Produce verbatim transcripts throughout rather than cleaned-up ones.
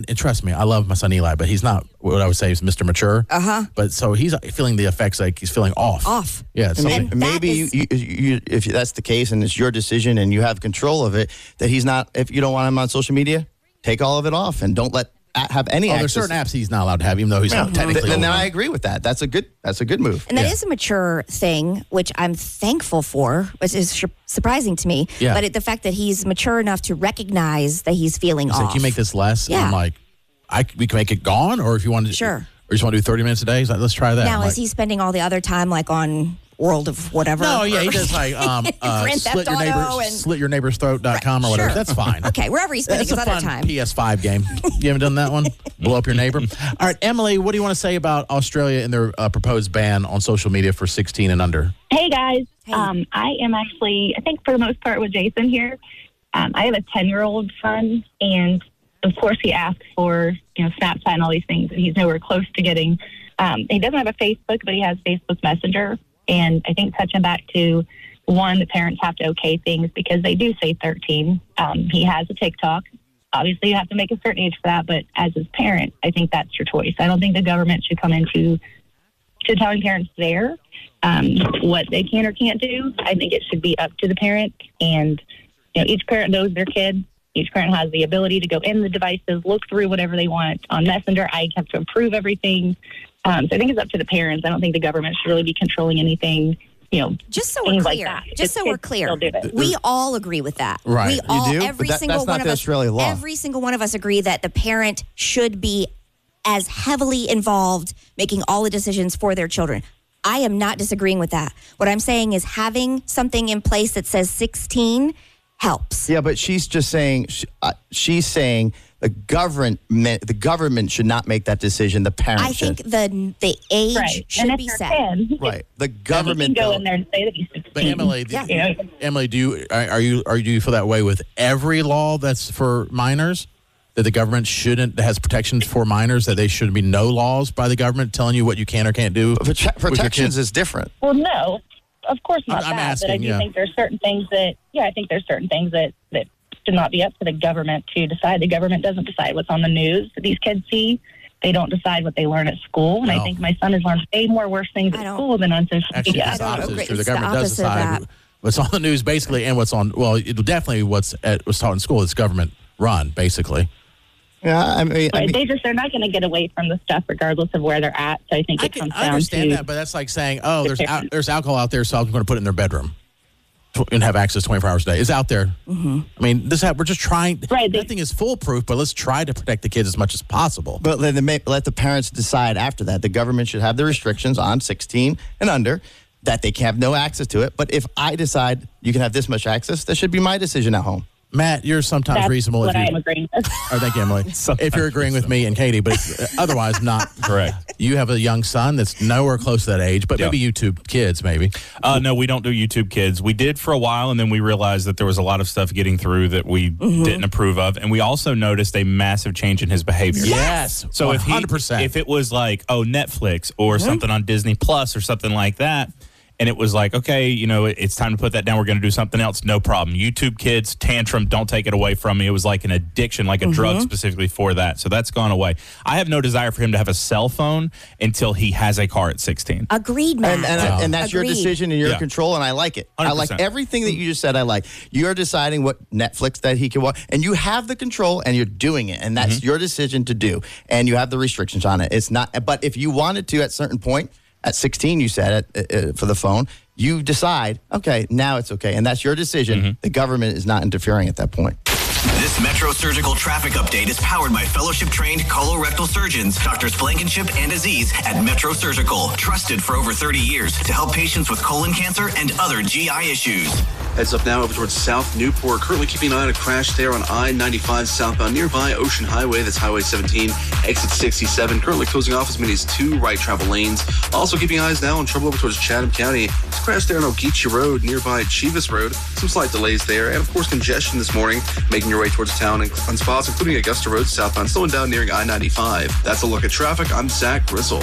and trust me, I love my son Eli, but he's not what I would say is Mister Mature. Uh huh. But so he's feeling the effects, like he's feeling off. Off. Yeah. It's something. And maybe is- you, you, you, if that's the case and it's your decision and you have control of it, that he's not. If you don't want him on social media, take all of it off and don't let have any. Oh, there's access. certain apps he's not allowed to have, even though he's Yeah. not technically. Then, then old. I agree with that. That's a good. That's a good move. And that Yeah. is a mature thing, which I'm thankful for, which is sh- surprising to me. Yeah. But it, the fact that he's mature enough to recognize that he's feeling He's off. like, can you make this less? And Yeah. I'm like, I we can make it gone, or if you want to, Sure. or you just want to do thirty minutes a day. He's like, let's try that. Now, I'm is like, he spending all the other time like on World of whatever? No, yeah, he Or- does like um, uh, Grand Theft slit your Auto neighbor, and- slit your neighbor's throat dot com or whatever. Sure. That's fine. Okay, wherever he's spending That's his a other fun time. P S five game. You haven't done that one? Blow up your neighbor. All right, Emily, what do you want to say about Australia and their uh, proposed ban on social media for sixteen and under? Hey, guys. Hey. Um, I am actually, I think for the most part with Jason here, um, I have a ten-year-old son, and of course he asks for, you know, Snapchat and all these things that he's nowhere close to getting. Um, he doesn't have a Facebook, but he has Facebook Messenger. And I think touching back to, one, the parents have to okay things because they do say thirteen. Um, he has a TikTok. Obviously, you have to make a certain age for that, but as his parent, I think that's your choice. I don't think the government should come into to telling parents there um, what they can or can't do. I think it should be up to the parent. And, you know, each parent knows their kid. Each parent has the ability to go in the devices, look through whatever they want. On Messenger, I have to approve everything. Um, so I think it's up to the parents. I don't think the government should really be controlling anything, you know, Just so we're things like clear, that. just so Kids we're clear, still do it. we all agree with that. Right. We You all, do? But every that- single that's not one of the us, Australia law. every single one of us agree that the parent should be as heavily involved making all the decisions for their children. I am not disagreeing with that. What I'm saying is having something in place that says sixteen helps. Yeah, but she's just saying. She, uh, she's saying the government. The government should not make that decision. The parent I should. think the the age Right. should and if be you're set. ten, Right. The you can government. go though- in there and say that he's sixteen. But Emily, do, Yeah. You know, Emily, do you are, are you are do you feel that way with every law that's for minors? That the government shouldn't that has protections for minors, that they should be no laws by the government telling you what you can or can't do. Prote- with your protections kids? is different. Well, no, of course not I'm that. asking, but I do yeah. think there's certain things that, yeah, I think there's certain things that, that should not be up to the government to decide. The government doesn't decide what's on the news that these kids see. They don't decide what they learn at school. And No. I think my son has learned way more worse things I at don't- school than on social Actually, media. it's the I don't opposite agree. is true. The It's the government does opposite of decide that. what's on the news, basically, and what's on. Well, it, definitely what's at, what's taught in school is government run, basically. Yeah, I mean, I Right, mean they just, they're not going to get away from the stuff regardless of where they're at. So I think I, it can, comes I down understand to that, but that's like saying, oh, the there's al- parents. there's alcohol out there, so I'm going to put it in their bedroom tw- and have access twenty-four hours a day. It's out there. Mm-hmm. I mean, this ha- we're just trying. Right, they- Nothing is foolproof, but let's try to protect the kids as much as possible. But let the, ma- let the parents decide after that. The government should have the restrictions on sixteen and under, that they can have no access to it. But if I decide you can have this much access, that should be my decision at home. Matt, you're sometimes that's reasonable what if I you. am agreeing with. Oh, thank you, Emily. If you're agreeing with me and Katie, but if, otherwise not. Correct. You have a young son that's nowhere close to that age, but Yeah. maybe YouTube kids, maybe. Uh, no, we don't do YouTube Kids. We did for a while, and then we realized that there was a lot of stuff getting through that we didn't approve of, and we also noticed a massive change in his behavior. Yes. So if he, one hundred percent. if it was like, oh, Netflix or something on Disney Plus or something like that, and it was like, okay, you know, it- it's time to put that down. We're going to do something else. No problem. YouTube Kids, tantrum, don't take it away from me. It was like an addiction, like a drug specifically for that. So that's gone away. I have no desire for him to have a cell phone until he has a car at sixteen. Agreed, Matt. And, and, and that's your Agreed. decision and your Yeah. control, and I like it. I like one hundred percent. everything that you just said. I like. You're deciding what Netflix that he can watch, and you have the control, and you're doing it, and that's your decision to do, and you have the restrictions on it. It's not. But if you wanted to, at certain point, at sixteen, you said it uh, for the phone. You decide, okay, now it's okay, and that's your decision. The government is not interfering at that point. This Metro Surgical traffic update is powered by fellowship-trained colorectal surgeons, Doctors Blankenship and Aziz at Metro Surgical, trusted for over thirty years to help patients with colon cancer and other G I issues. Heads up now over towards South Newport. Currently keeping an eye on a crash there on I ninety-five southbound nearby Ocean Highway. That's Highway seventeen, exit sixty-seven. Currently closing off as many as two right travel lanes. Also keeping eyes now on trouble over towards Chatham County. It's a crash there on Ogeechee Road nearby Chivas Road. Some slight delays there. And of course congestion this morning making your way towards town and on spots including Augusta Road southbound slowing down nearing I ninety-five. That's a look at traffic. I'm Zach Gristle.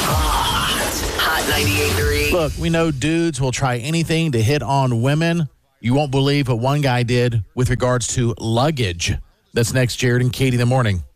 Hot ninety-eight point three. Look, we know dudes will try anything to hit on women. You won't believe what one guy did with regards to luggage. That's next, Jared and Katie in the morning.